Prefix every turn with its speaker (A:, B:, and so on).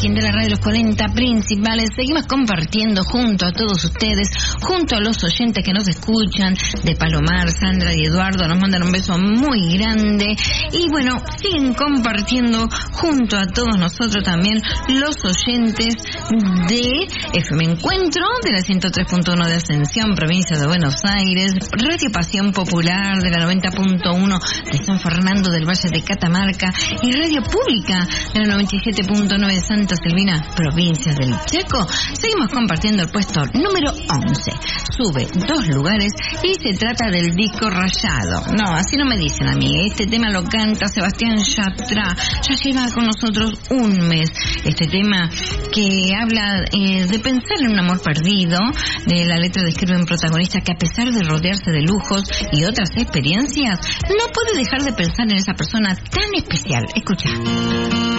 A: ranking de la radio Los 40 Principales. Seguimos compartiendo junto a todos ustedes, junto a los oyentes que nos escuchan, de Palomar, Sandra y Eduardo, nos mandan un beso muy grande. Y bueno, siguen compartiendo junto a todos nosotros también los oyentes de FM Encuentro, de la 103.1 de Ascensión, provincia de Buenos Aires, Radio Pasión Popular de la 90.1 de San Fernando del Valle de Catamarca y Radio Pública de la 97.9 de Santa Silvina, provincia del Chaco. Seguimos compartiendo el puesto número 11. Sube 2 lugares y se trata del disco Rayado. No, así no me dicen a mí. Este tema lo canta Sebastián Yatra. Ya lleva con nosotros un mes. Este tema que habla de pensar en un amor perdido. De la letra describe un protagonista que, a pesar de rodearse de lujos y otras experiencias, no puede dejar de pensar en esa persona tan especial. Escucha.